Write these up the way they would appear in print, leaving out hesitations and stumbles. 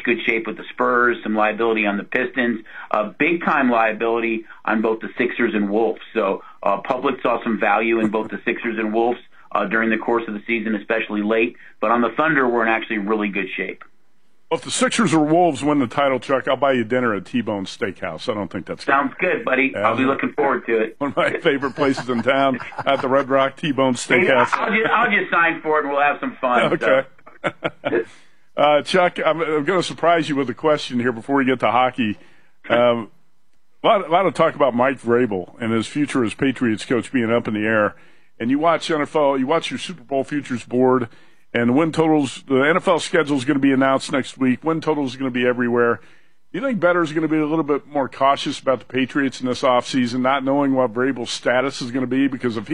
good shape with the Spurs, some liability on the Pistons, big-time liability on both the Sixers and Wolves. So public saw some value in both the Sixers and Wolves during the course of the season, especially late. But on the Thunder, we're in actually really good shape. Well, if the Sixers or Wolves win the title, Chuck, I'll buy you dinner at T-Bone Steakhouse. I don't think that's sounds good, buddy. I'll be looking forward to it. One of my favorite places in town at the Red Rock T-Bone Steakhouse. I'll just sign for it, and we'll have some fun. Okay. So. Chuck, I'm going to surprise you with a question here before we get to hockey. A lot of talk about Mike Vrabel and his future as Patriots coach being up in the air. And you watch NFL, you watch your Super Bowl futures board, and the win totals, the NFL schedule is going to be announced next week. Win totals is going to be everywhere. Do you think bettors are going to be a little bit more cautious about the Patriots in this offseason, not knowing what Vrabel's status is going to be? Because if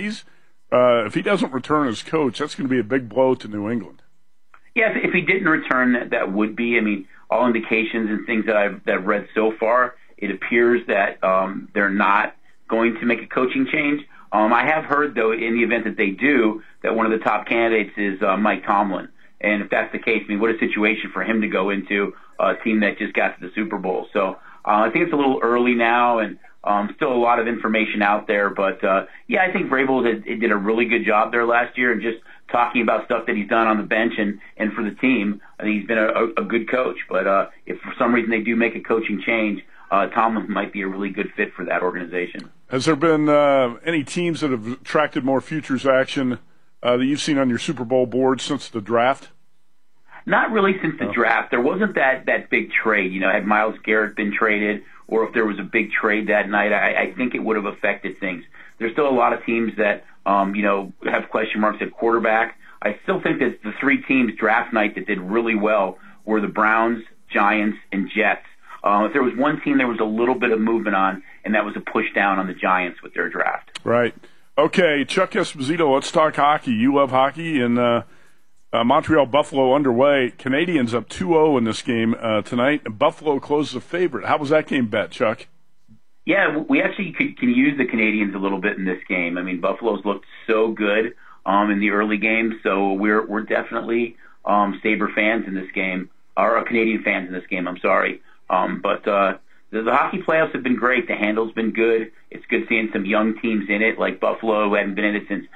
he doesn't return as coach, that's going to be a big blow to New England. Yeah, if he didn't return, that would be. I mean, all indications and things that I've read so far, it appears that they're not going to make a coaching change. I have heard, though, in the event that they do, that one of the top candidates is Mike Tomlin. And if that's the case, I mean, what a situation for him to go into a team that just got to the Super Bowl. So I think it's a little early now, and still a lot of information out there. But, yeah, I think Vrabel did a really good job there last year, and just talking about stuff that he's done on the bench and for the team. I think he's been a good coach. But if for some reason they do make a coaching change, Tomlin might be a really good fit for that organization. Has there been any teams that have attracted more futures action that you've seen on your Super Bowl board since the draft? Not really since the draft. There wasn't that big trade. You know, had Myles Garrett been traded, or if there was a big trade that night, I think it would have affected things. There's still a lot of teams that, have question marks at quarterback. I still think that the three teams draft night that did really well were the Browns, Giants, and Jets. If there was one team there was a little bit of movement on, and that was a push down on the Giants with their draft. Right. Okay, Chuck Esposito, let's talk hockey. You love hockey, and Montreal-Buffalo underway. Canadians up 2-0 in this game tonight. Buffalo closes a favorite. How was that game bet, Chuck? Yeah, we actually can use the Canadians a little bit in this game. I mean, Buffalo's looked so good in the early games, so we're definitely Sabre fans in this game, or Canadian fans in this game, I'm sorry. But the hockey playoffs have been great. The handle's been good. It's good seeing some young teams in it, like Buffalo, who hadn't been in it since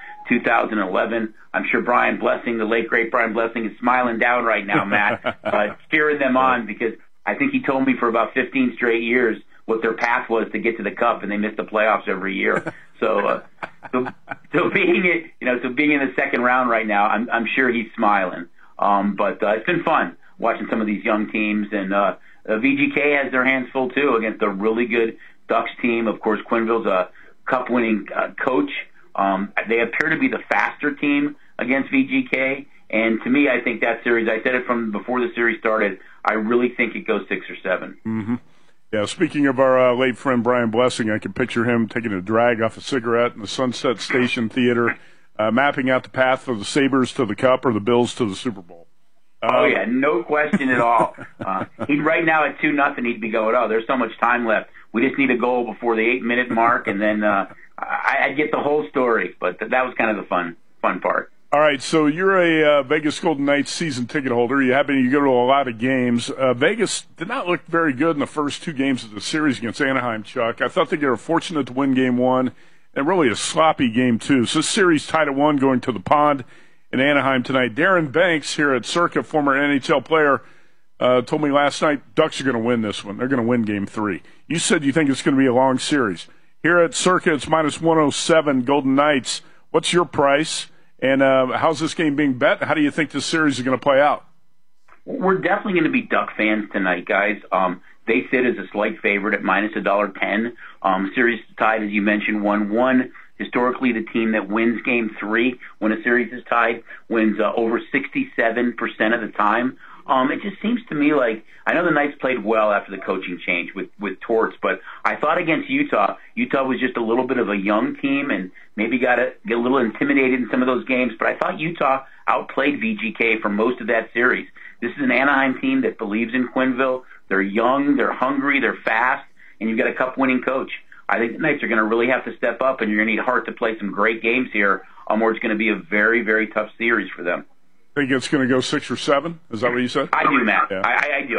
2011. I'm sure Brian Blessing, the late, great Brian Blessing, is smiling down right now, Matt, cheering them on, because I think he told me for about 15 straight years what their path was to get to the Cup, and they missed the playoffs every year. So being in the second round right now, I'm sure he's smiling. But it's been fun watching some of these young teams, and VGK has their hands full too against a really good Ducks team. Of course, Quenneville's a Cup-winning coach. They appear to be the faster team against VGK, and to me, I think that series, I said it from before the series started, I really think it goes 6 or 7. Mm-hmm. Yeah, speaking of our late friend Brian Blessing, I can picture him taking a drag off a cigarette in the Sunset Station Theater, mapping out the path for the Sabres to the Cup or the Bills to the Super Bowl. Oh, yeah, no question at all. He'd right now at 2-0, he'd be going, there's so much time left. We just need a goal before the 8-minute mark, and then I'd get the whole story. But that was kind of the fun part. All right, so you're a Vegas Golden Knights season ticket holder. You go to a lot of games. Vegas did not look very good in the first two games of the series against Anaheim, Chuck. I thought they were fortunate to win Game 1, and really a sloppy Game 2. So this series tied at 1 going to the pond in Anaheim tonight. Darren Banks here at Circa, former NHL player, told me last night Ducks are going to win this one. They're going to win Game 3. You said you think it's going to be a long series. Here at Circa, it's minus 107 Golden Knights. What's your price? And how's this game being bet? How do you think this series is going to play out? We're definitely going to be Duck fans tonight, guys. They sit as a slight favorite at minus $1.10. Series tied, as you mentioned, 1-1. Historically, the team that wins Game 3 when a series is tied wins over 67% of the time. It just seems to me like, I know the Knights played well after the coaching change with Torts, but I thought against Utah was just a little bit of a young team and maybe got to get a little intimidated in some of those games, but I thought Utah outplayed VGK for most of that series. This is an Anaheim team that believes in Quenneville. They're young, they're hungry, they're fast, and you've got a Cup-winning coach. I think the Knights are going to really have to step up, and you're going to need Hart to play some great games here, or it's going to be a very, very tough series for them. Think it's going to go 6 or 7? Is that what you said? I do, Matt. Yeah. I do.